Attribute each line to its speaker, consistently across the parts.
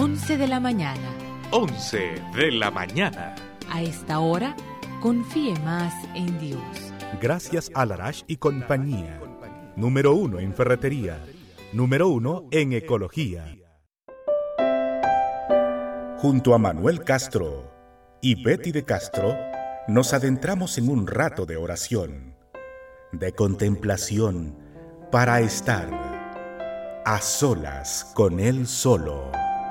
Speaker 1: 11 de la mañana.
Speaker 2: 11 de la mañana.
Speaker 1: A esta hora, confíe más en Dios.
Speaker 3: Gracias a Larash y compañía. Número 1 en ferretería. Número 1 en ecología. Junto a Manuel Castro y Betty de Castro, nos adentramos en un rato de oración, de contemplación, para estar a solas con Él solo.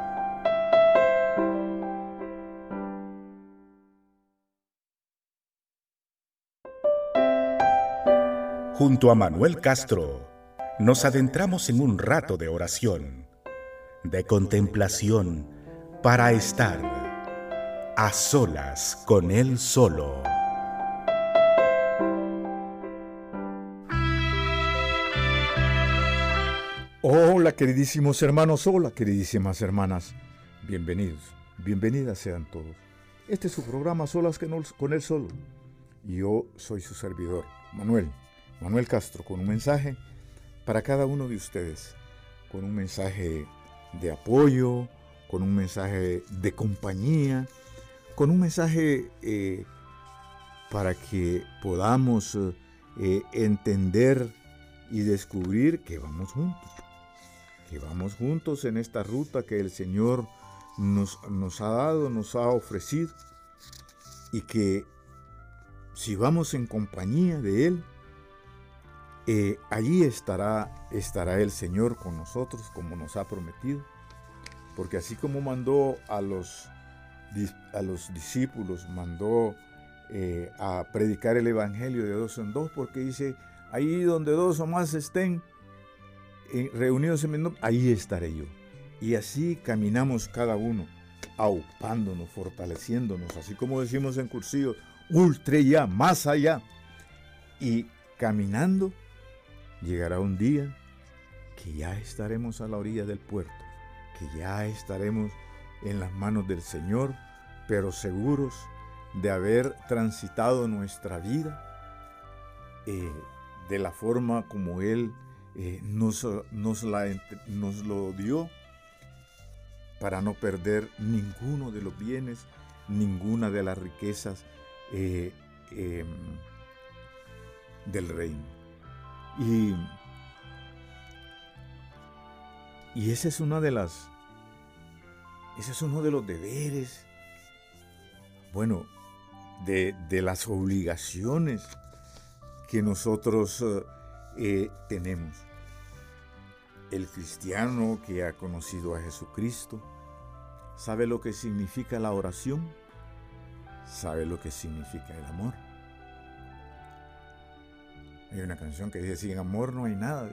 Speaker 3: Junto a Manuel Castro, nos adentramos en un rato de oración, de contemplación, para estar a solas con Él solo.
Speaker 4: Hola queridísimos hermanos, hola queridísimas hermanas, bienvenidos, bienvenidas sean todos. Este es su programa Solas con Él Solo y yo soy su servidor, Manuel Castro, con un mensaje para cada uno de ustedes, con un mensaje de apoyo, con un mensaje de compañía, con un mensaje para que podamos entender y descubrir que vamos juntos en esta ruta que el Señor nos ha dado, nos ha ofrecido, y que si vamos en compañía de Él, allí estará el Señor con nosotros como nos ha prometido, porque así como mandó a los discípulos, mandó a predicar el evangelio de dos en dos, porque dice, ahí donde dos o más estén reunidos en mi nombre, ahí estaré yo. Y así caminamos cada uno, aupándonos, fortaleciéndonos, así como decimos en cursillo, ultra ya, más allá. Y caminando, llegará un día que ya estaremos a la orilla del puerto, que ya estaremos en las manos del Señor, pero seguros de haber transitado nuestra vida de la forma como Él nos lo dio, para no perder ninguno de los bienes, ninguna de las riquezas del reino. Y ese es uno de los deberes, bueno, de las obligaciones que nosotros tenemos. El cristiano que ha conocido a Jesucristo sabe lo que significa la oración, sabe lo que significa el amor. Hay una canción que dice, sin amor no hay nada.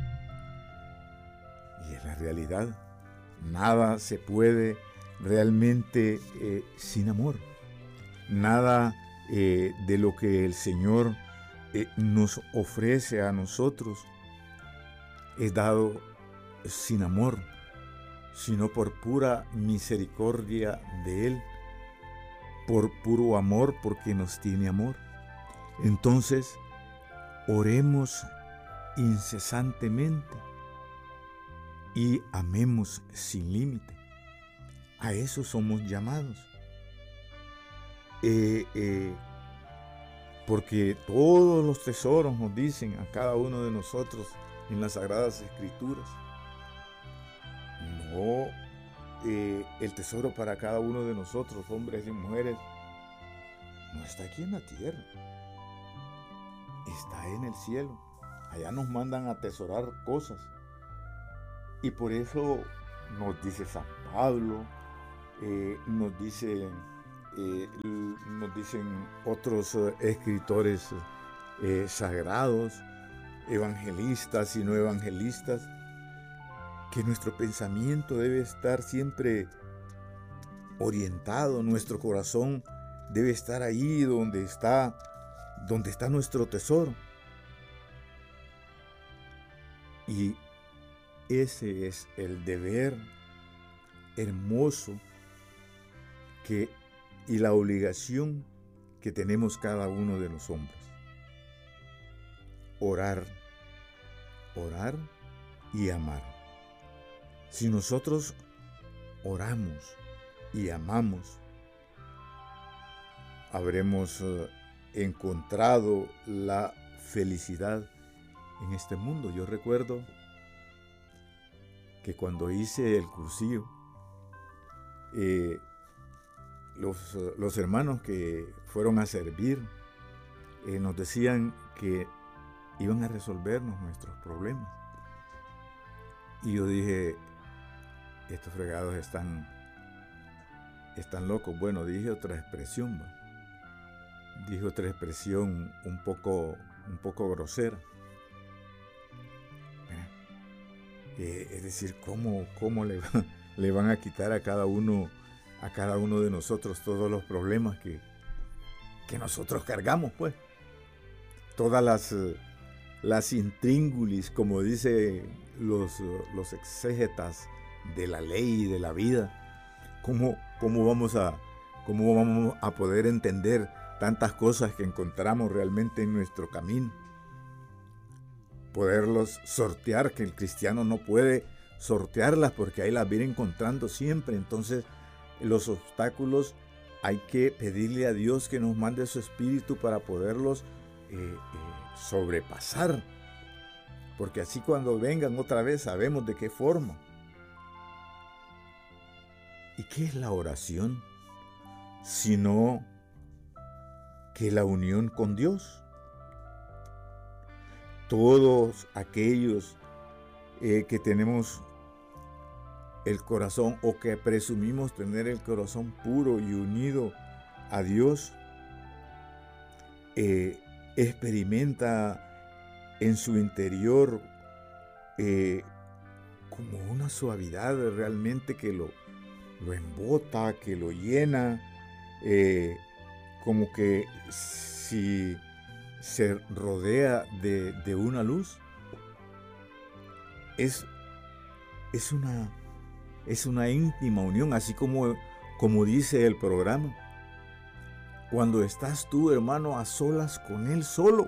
Speaker 4: Y es la realidad. Nada se puede realmente sin amor. Nada de lo que el Señor nos ofrece a nosotros es dado sin amor, sino por pura misericordia de Él, por puro amor, porque nos tiene amor. Entonces, oremos incesantemente y amemos sin límite. A eso somos llamados. Porque todos los tesoros nos dicen a cada uno de nosotros en las Sagradas Escrituras. No, el tesoro para cada uno de nosotros, hombres y mujeres, no está aquí en la tierra, está en el cielo. Allá nos mandan a atesorar cosas. Y por eso nos dice San Pablo, nos dicen otros escritores sagrados, evangelistas y no evangelistas, que nuestro pensamiento debe estar siempre orientado, nuestro corazón debe estar ahí donde está nuestro tesoro. Y ese es el deber hermoso y la obligación que tenemos cada uno de los hombres. Orar y amar. Si nosotros oramos y amamos, habremos encontrado la felicidad en este mundo. Yo recuerdo que cuando hice el cursillo, los hermanos que fueron a servir nos decían que iban a resolvernos nuestros problemas. Y yo dije, estos fregados están locos. Bueno, dije otra expresión, ¿va? Dije otra expresión un poco grosera. Es decir, ¿cómo le van a quitar a cada uno de nosotros todos los problemas que nosotros cargamos, pues? Todas las intríngulis, como dicen los exégetas de la ley y de la vida. ¿Cómo vamos a poder entender tantas cosas que encontramos realmente en nuestro camino? Poderlos sortear, que el cristiano no puede sortearlas porque ahí las viene encontrando siempre. Entonces, los obstáculos hay que pedirle a Dios que nos mande su espíritu para poderlos sobrepasar. Porque así cuando vengan otra vez sabemos de qué forma. ¿Y qué es la oración? Sino que la unión con Dios. Todos aquellos que tenemos el corazón o que presumimos tener el corazón puro y unido a Dios, experimenta en su interior como una suavidad realmente que lo embota, que lo llena, como que si se rodea de una luz. Es una íntima unión, así como dice el programa. Cuando estás tú, hermano, a solas con Él solo,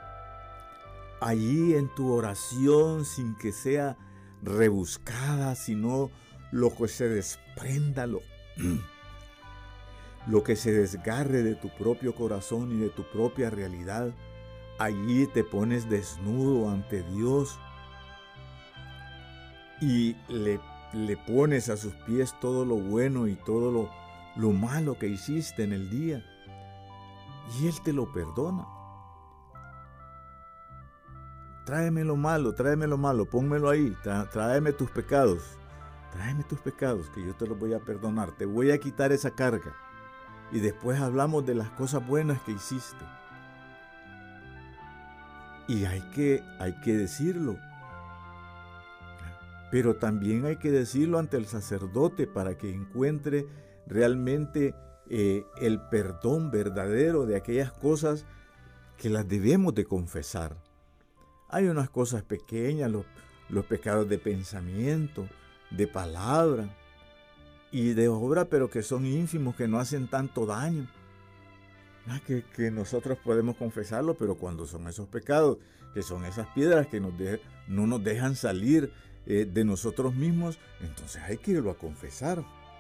Speaker 4: allí en tu oración, sin que sea rebuscada, sino lo que se desprenda, lo que se desgarre de tu propio corazón y de tu propia realidad, allí te pones desnudo ante Dios y le pones a sus pies todo lo bueno y todo lo malo que hiciste en el día, y Él te lo perdona. Tráeme lo malo, pónmelo ahí, tráeme tus pecados, que yo te los voy a perdonar, te voy a quitar esa carga, y después hablamos de las cosas buenas que hiciste. Y hay que decirlo. Pero también hay que decirlo ante el sacerdote para que encuentre realmente el perdón verdadero de aquellas cosas que las debemos de confesar. Hay unas cosas pequeñas, los pecados de pensamiento, de palabra y de obra, pero que son ínfimos, que no hacen tanto daño. Que nosotros podemos confesarlo, pero cuando son esos pecados, que son esas piedras que no nos dejan salir de nosotros mismos, entonces hay que irlo a confesar.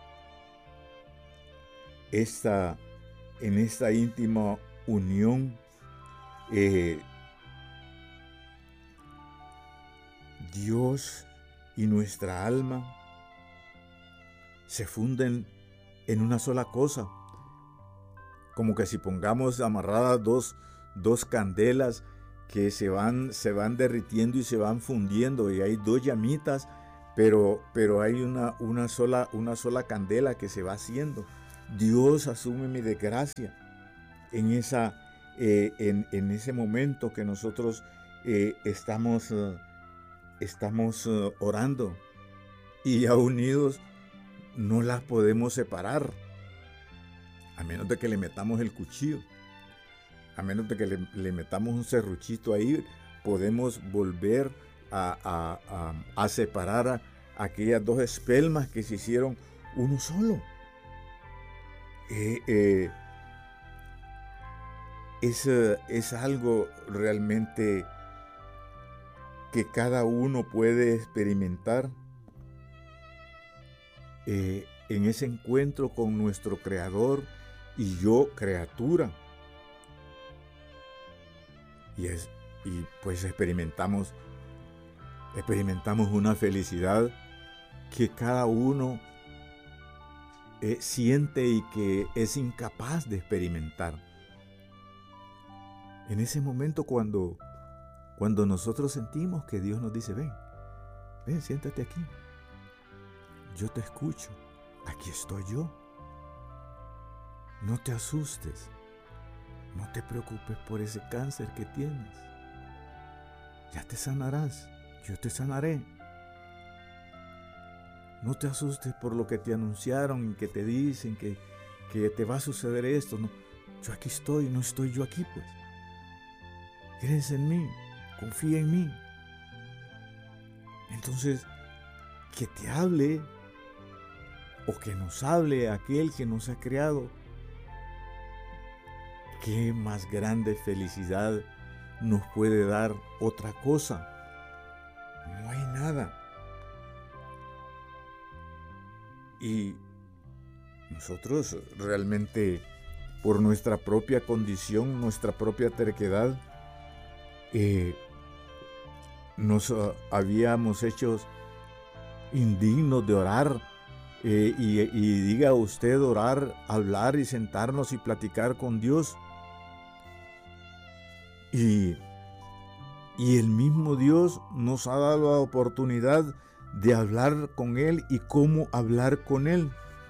Speaker 4: En esta íntima unión, Dios y nuestra alma se funden en una sola cosa, como que si pongamos amarradas dos candelas que se van derritiendo y se van fundiendo, y hay dos llamitas, pero hay una sola candela que se va haciendo. Dios asume mi desgracia en ese momento que nosotros estamos orando, y ya unidos no las podemos separar, a menos de que le metamos el cuchillo. A menos de que le metamos un serruchito ahí, podemos volver a separar a aquellas dos espelmas que se hicieron uno solo. Es algo realmente que cada uno puede experimentar en ese encuentro con nuestro Creador y yo, criatura. Y pues experimentamos una felicidad que cada uno siente y que es incapaz de experimentar. En ese momento cuando nosotros sentimos que Dios nos dice, ven, siéntate aquí, yo te escucho, aquí estoy yo, no te asustes, no te preocupes por ese cáncer que tienes, ya te sanarás, yo te sanaré. No te asustes por lo que te anunciaron y que te dicen que te va a suceder esto. No, yo aquí estoy, no estoy yo aquí, pues. Crees en mí, confía en mí. Entonces, que te hable o que nos hable aquel que nos ha creado. ¿Qué más grande felicidad nos puede dar otra cosa? No hay nada. Y nosotros realmente, por nuestra propia condición, nuestra propia terquedad, nos habíamos hecho indignos de orar. Y diga usted orar, hablar y sentarnos y platicar con Dios. Y el mismo Dios nos ha dado la oportunidad de hablar con Él y cómo hablar con Él.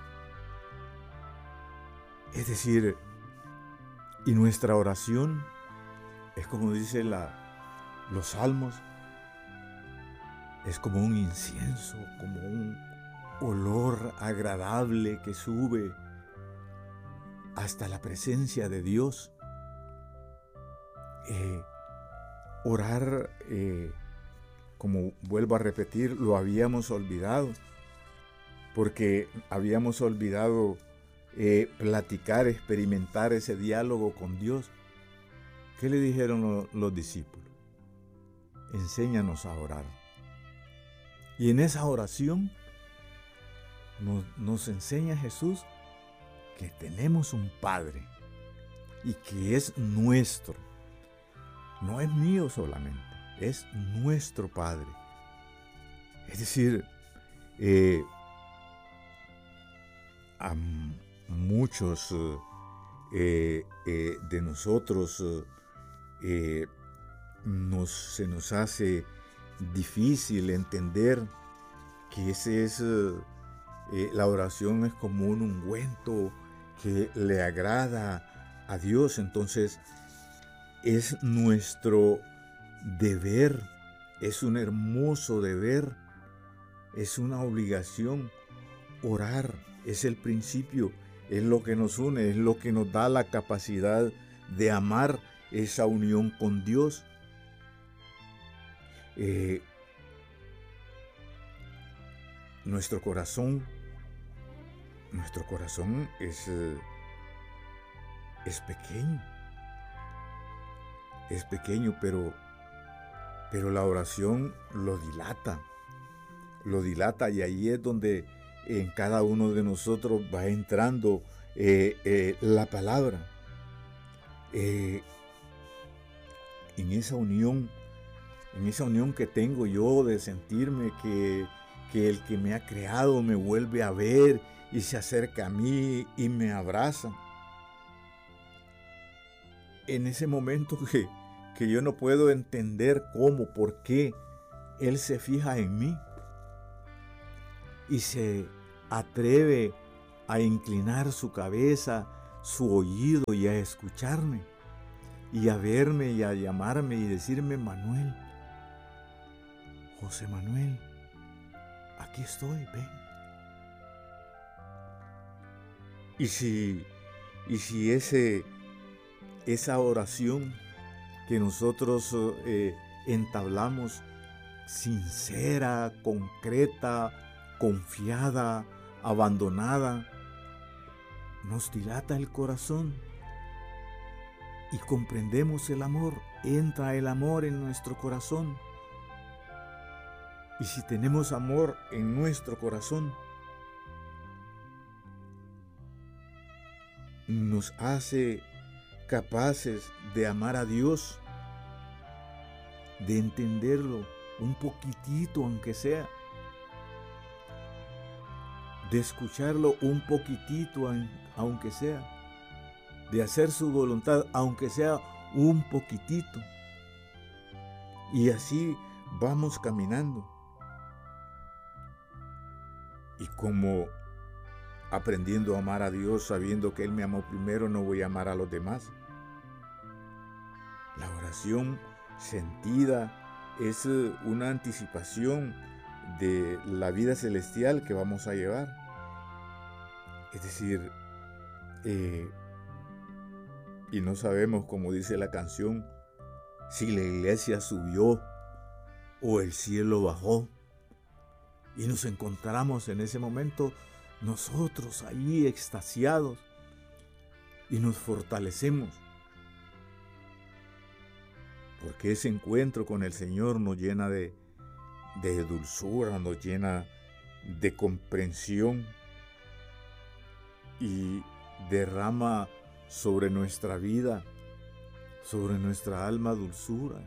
Speaker 4: Es decir, y nuestra oración es como dice los salmos, es como un incienso, como un olor agradable que sube hasta la presencia de Dios. Orar, como vuelvo a repetir, lo habíamos olvidado, porque habíamos olvidado platicar, experimentar ese diálogo con Dios. ¿Qué le dijeron los discípulos? Enséñanos a orar. Y en esa oración nos enseña Jesús que tenemos un Padre y que es nuestro. No es mío solamente, es nuestro Padre. Es decir, a muchos de nosotros se nos hace difícil entender que la oración es como un ungüento que le agrada a Dios. Entonces es nuestro deber, es un hermoso deber, es una obligación. Orar es el principio, es lo que nos une, es lo que nos da la capacidad de amar esa unión con Dios. Nuestro corazón es pequeño, pero la oración lo dilata, y ahí es donde en cada uno de nosotros va entrando la palabra. En esa unión que tengo yo de sentirme que el que me ha creado me vuelve a ver y se acerca a mí y me abraza. En ese momento que yo no puedo entender cómo, por qué Él se fija en mí y se atreve a inclinar su cabeza, su oído y a escucharme y a verme y a llamarme y decirme: Manuel, José Manuel, aquí estoy, ven. Y si esa oración que nosotros entablamos, sincera, concreta, confiada, abandonada, nos dilata el corazón y comprendemos el amor, entra el amor en nuestro corazón. Y si tenemos amor en nuestro corazón, nos hace capaces de amar a Dios, de entenderlo un poquitito aunque sea, de escucharlo un poquitito aunque sea, de hacer su voluntad aunque sea un poquitito. Y así vamos caminando. Y como aprendiendo a amar a Dios, sabiendo que Él me amó primero, no voy a amar a los demás. La oración sentida es una anticipación de la vida celestial que vamos a llevar. Es decir, y no sabemos, como dice la canción, si la iglesia subió o el cielo bajó. Y nos encontramos en ese momento nosotros ahí extasiados y nos fortalecemos. Porque ese encuentro con el Señor nos llena de dulzura, nos llena de comprensión y derrama sobre nuestra vida, sobre nuestra alma dulzura.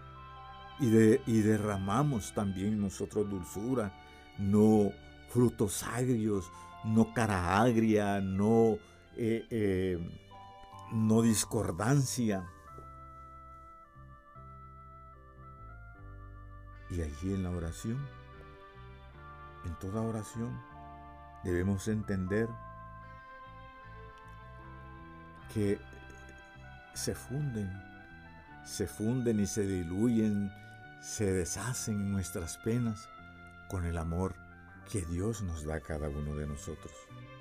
Speaker 4: Y derramamos también nosotros dulzura, no frutos agrios, no cara agria, no discordancia. Y allí en la oración, en toda oración, debemos entender que se funden y se diluyen, se deshacen nuestras penas con el amor que Dios nos da a cada uno de nosotros.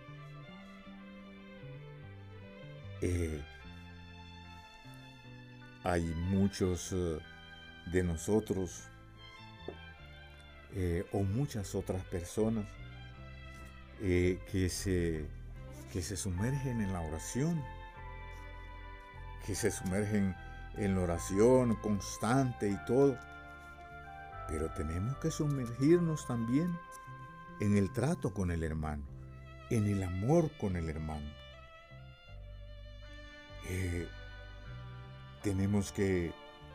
Speaker 4: Hay muchos de nosotros o muchas otras personas que se sumergen en la oración, que se sumergen en la oración constante y todo, pero tenemos que sumergirnos también en el trato con el hermano, en el amor con el hermano. Tenemos que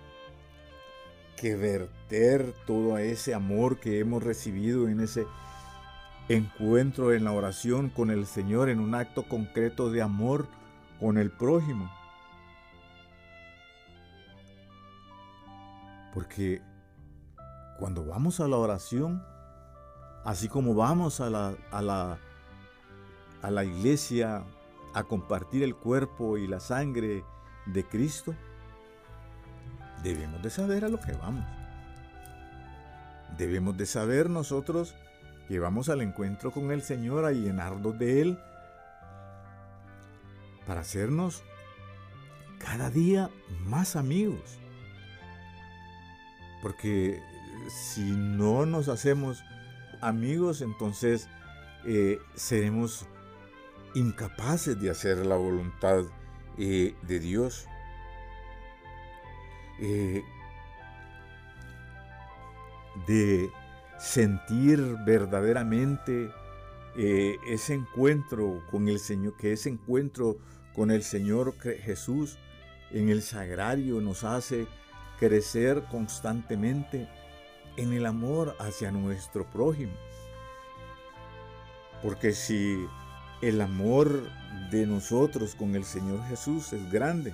Speaker 4: verter todo ese amor que hemos recibido en ese encuentro en la oración con el Señor, en un acto concreto de amor con el prójimo. Porque cuando vamos a la oración, así como vamos a la iglesia a compartir el cuerpo y la sangre de Cristo, debemos de saber a lo que vamos. Debemos de saber nosotros que vamos al encuentro con el Señor a llenarnos de Él para hacernos cada día más amigos. Porque si no nos hacemos amigos, entonces seremos incapaces de hacer la voluntad de Dios. De sentir verdaderamente ese encuentro con el Señor, que ese encuentro con el Señor Jesús en el sagrario nos hace crecer constantemente en el amor hacia nuestro prójimo. Porque si el amor de nosotros con el Señor Jesús es grande,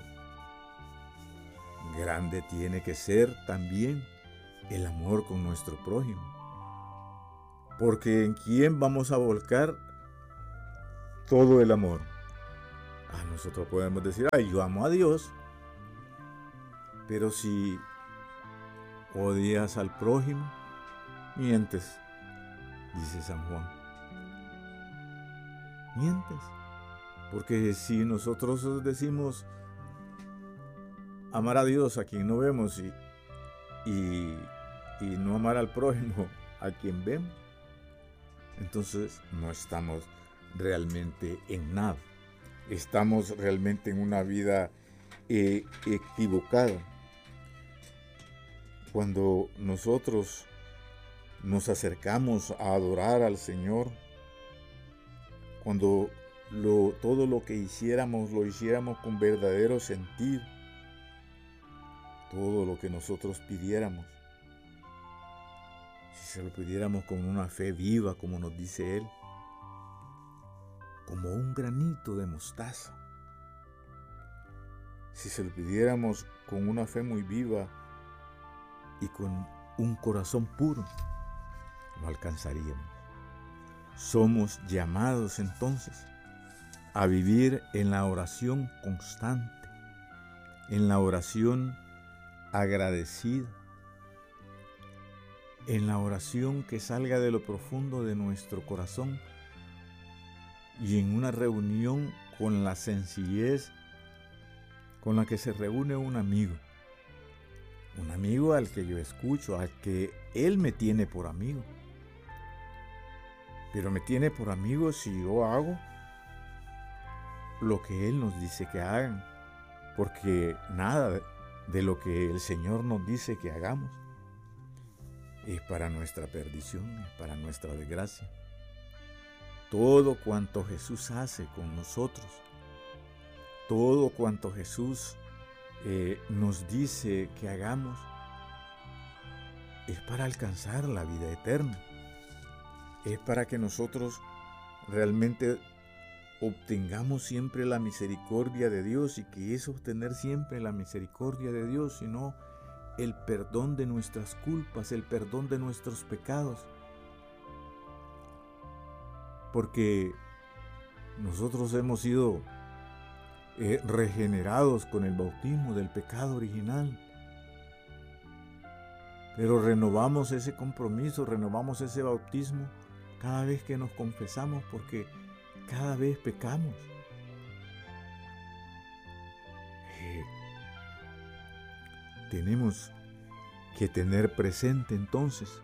Speaker 4: grande tiene que ser también el amor con nuestro prójimo. Porque ¿en quién vamos a volcar todo el amor? Nosotros podemos decir, yo amo a Dios. Pero si odias al prójimo, mientes, dice San Juan. Mientes. Porque si nosotros decimos amar a Dios a quien no vemos y no amar al prójimo a quien vemos, entonces no estamos realmente en nada. Estamos realmente en una vida equivocada. Cuando nosotros nos acercamos a adorar al Señor, cuando todo lo que hiciéramos, lo hiciéramos con verdadero sentido. Todo lo que nosotros pidiéramos, si se lo pidiéramos con una fe viva, como nos dice Él, como un granito de mostaza. Si se lo pidiéramos con una fe muy viva y con un corazón puro, lo alcanzaríamos. Somos llamados entonces a vivir en la oración constante, en la oración agradecida, en la oración que salga de lo profundo de nuestro corazón y en una reunión con la sencillez con la que se reúne un amigo al que yo escucho, al que Él me tiene por amigo. Pero me tiene por amigo si yo hago lo que Él nos dice que hagan, porque nada de lo que el Señor nos dice que hagamos es para nuestra perdición, es para nuestra desgracia. Todo cuanto Jesús hace con nosotros, todo cuanto Jesús nos dice que hagamos, es para alcanzar la vida eterna. Es para que nosotros realmente obtengamos siempre la misericordia de Dios. ¿Y que es obtener siempre la misericordia de Dios? Sino el perdón de nuestras culpas, el perdón de nuestros pecados. Porque nosotros hemos sido regenerados con el bautismo del pecado original. Pero renovamos ese compromiso, renovamos ese bautismo cada vez que nos confesamos, porque cada vez pecamos. Tenemos que tener presente entonces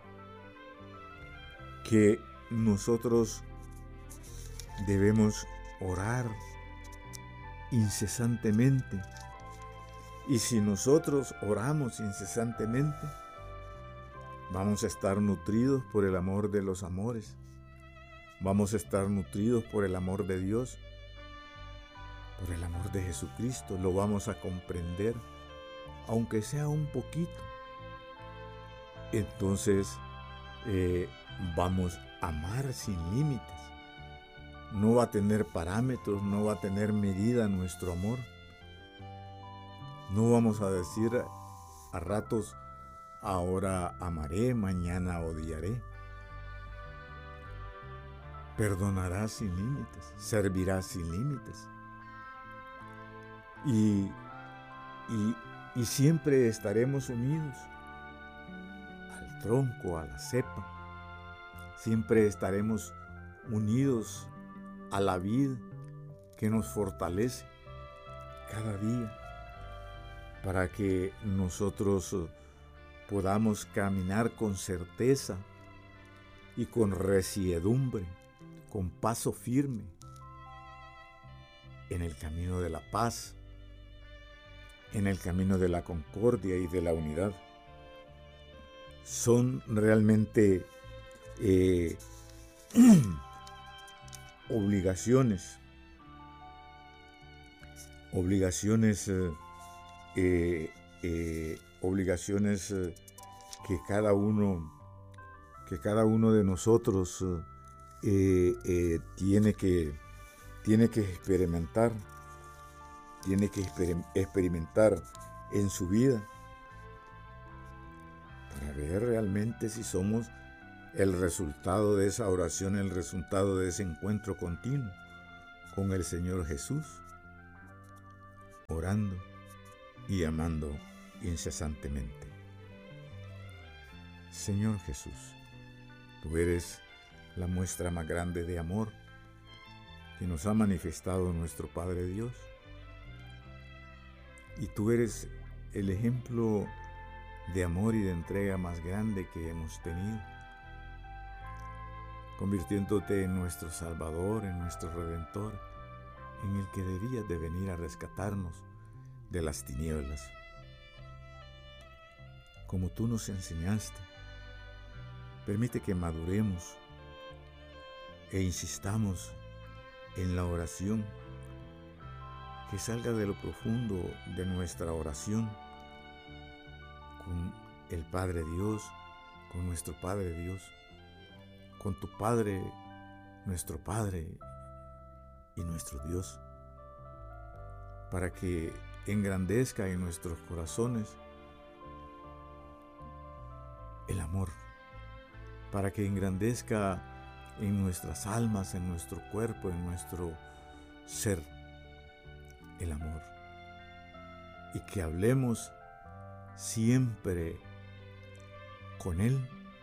Speaker 4: que nosotros debemos orar incesantemente. Y si nosotros oramos incesantemente, vamos a estar nutridos por el amor de los amores. Vamos a estar nutridos por el amor de Dios, por el amor de Jesucristo. Lo vamos a comprender, aunque sea un poquito. Entonces vamos a amar sin límites. No va a tener parámetros, no va a tener medida nuestro amor. No vamos a decir a ratos, ahora amaré, mañana odiaré. Perdonarás sin límites, servirás sin límites. Y siempre estaremos unidos al tronco, a la cepa. Siempre estaremos unidos a la vid que nos fortalece cada día para que nosotros podamos caminar con certeza y con resiedumbre, con paso firme en el camino de la paz, en el camino de la concordia y de la unidad. Son realmente obligaciones que cada uno de nosotros tiene que experimentar en su vida para ver realmente si somos el resultado de esa oración, el resultado de ese encuentro continuo con el Señor Jesús, orando y amando incesantemente. Señor Jesús, tú eres la muestra más grande de amor que nos ha manifestado nuestro Padre Dios. Y tú eres el ejemplo de amor y de entrega más grande que hemos tenido, convirtiéndote en nuestro Salvador, en nuestro Redentor, en el que debías de venir a rescatarnos de las tinieblas. Como tú nos enseñaste, permite que maduremos e insistamos en la oración, que salga de lo profundo de nuestra oración con el Padre Dios, con nuestro Padre Dios, con tu Padre, nuestro Padre y nuestro Dios, para que engrandezca en nuestros corazones el amor, para que engrandezca en nuestras almas, en nuestro cuerpo, en nuestro ser, el amor. Y que hablemos siempre con Él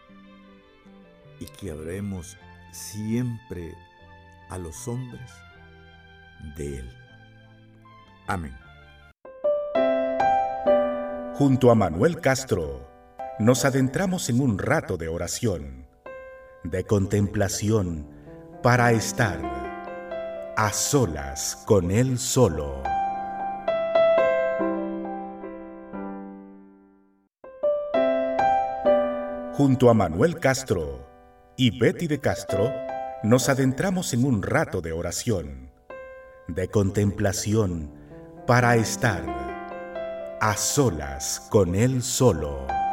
Speaker 4: y que hablemos siempre a los hombres de Él. Amén.
Speaker 3: Junto a Manuel Castro, nos adentramos en un rato de oración, de contemplación, para estar a solas con Él solo. Junto a Manuel Castro y Betty de Castro, nos adentramos en un rato de oración, de contemplación, para estar a solas con Él solo.